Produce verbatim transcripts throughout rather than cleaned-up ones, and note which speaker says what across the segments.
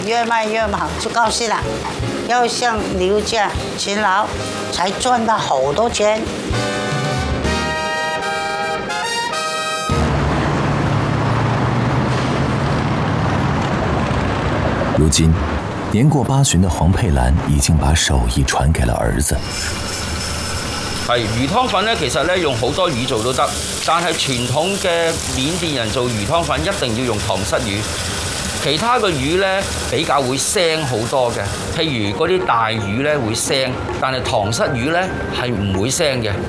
Speaker 1: 越卖越好，就高兴了。要像刘家勤劳，才赚到好多钱。
Speaker 2: 如今，年过八旬的黃佩蘭已經把手藝傳給了兒子。
Speaker 3: 係魚湯粉咧，其實咧用好多魚做都得，但係傳統嘅緬甸人做魚湯粉一定要用塘虱魚。其他嘅魚咧比較會腥好多嘅，譬如嗰啲大魚咧會腥，但係塘虱魚咧係唔會腥嘅。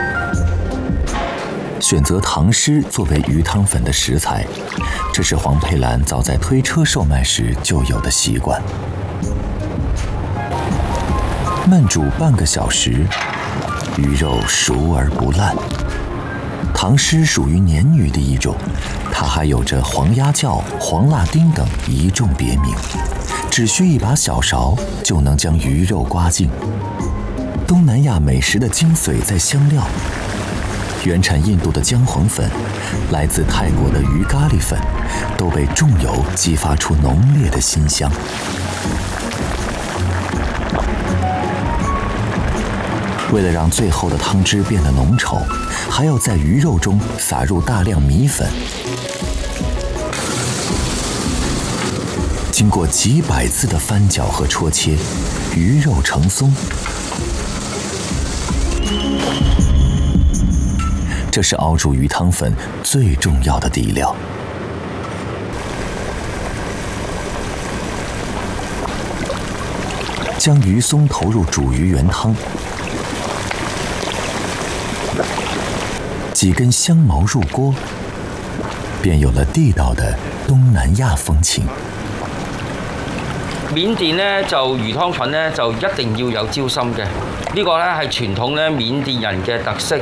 Speaker 2: 選擇塘虱作為魚湯粉的食材，這是黃佩蘭早在推車售賣時就有的習慣。燜煮半個小時，魚肉熟而不爛。塘虱屬於鯰魚的一種，它還有着黃鴨叫、黃辣丁等一眾別名，只需一把小勺就能將魚肉刮淨。東南亞美食的精髓在香料。原產印度的薑黃粉，來自泰國的魚咖喱粉，都被重油激發出濃烈的辛香。為了讓最後的湯汁變得濃稠，還要在魚肉中撒入大量米粉。經過幾百次的翻攪和戳切，魚肉成鬆。這是熬煮魚湯粉最重要的底料。將魚鬆投入煮魚原湯，幾根香茅入鍋，便有了地道的東南亞風情。
Speaker 3: 緬甸呢就魚湯粉呢就一定要有椒心嘅，呢個呢係傳統呢緬甸人嘅特色。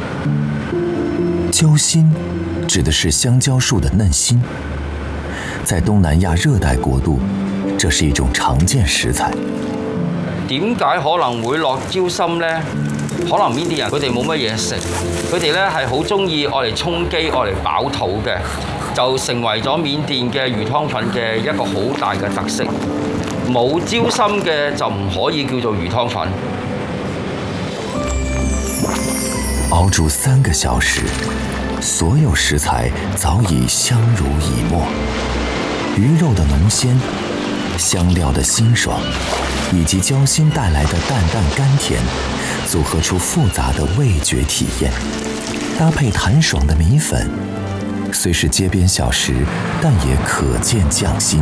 Speaker 2: 椒心指的是香蕉樹的嫩心，在東南亞熱帶國度，這是一種常見食材。
Speaker 3: 點解可能會落椒心呢？可能緬甸人佢哋冇乜嘢食，佢哋咧係好中意愛嚟充飢、愛嚟飽肚嘅，就成為咗緬甸嘅魚湯粉嘅一個好大嘅特色。冇椒心嘅就唔可以叫做魚湯粉。
Speaker 2: 熬煮三個小時，所有食材早已相濡以沫，魚肉的濃鮮，香料的辛爽，以及椒心帶來的淡淡甘甜，組合出複雜的味覺體驗。搭配彈爽的米粉，雖是街邊小食，但也可見匠心。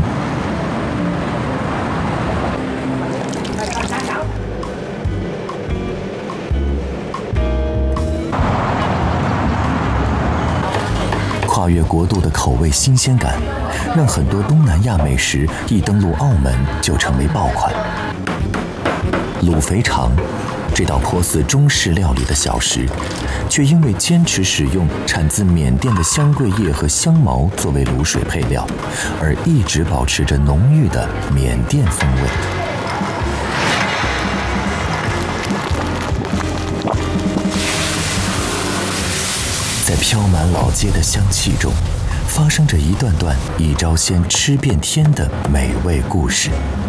Speaker 2: 跨越國度的口味新鮮感，讓很多東南亞美食一登陸澳門就成為爆款。滷肥腸，這道頗似中式料理的小食，卻因為堅持使用產自緬甸的香桂葉和香茅作為滷水配料，而一直保持着濃郁的緬甸風味。在飄滿老街的香氣中，發生着一段段一招鮮吃遍天的美味故事。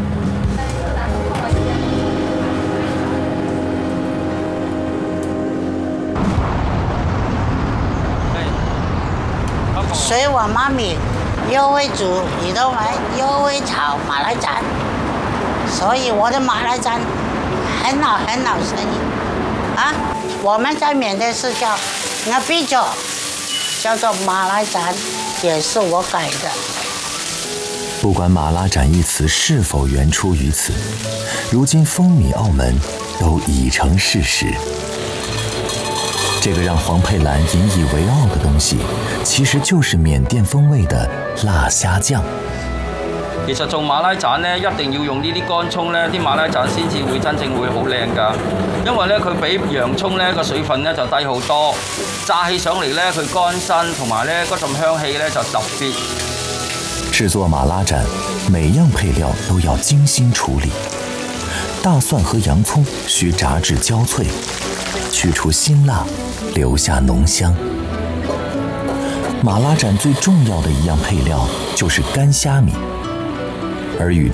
Speaker 1: 所以我媽咪又會煮魚湯粉，又會炒馬來盞，所以我的馬來盞很好很好生意啊！我們在緬甸是叫阿比佐，叫做馬來盞，也是我改的。
Speaker 2: 不管馬拉盞一詞是否原出於此，如今風靡澳門，都已成事實。這個讓黃佩蘭引以為傲的東西，其實就是緬甸風味的辣蝦醬。
Speaker 3: 其實做馬拉盞咧，一定要用呢啲乾葱咧，啲馬拉盞先至會真正會好靚㗎。因為咧，佢比洋葱咧個水分咧就低好多，炸起上嚟咧佢乾身，同埋咧嗰陣香氣咧就特別。
Speaker 2: 製作馬拉盞，每樣配料都要精心處理。大蒜和洋葱需炸至焦脆，去除辛辣，留下濃香。馬拉盞最重要的一樣配料就是乾蝦米，而與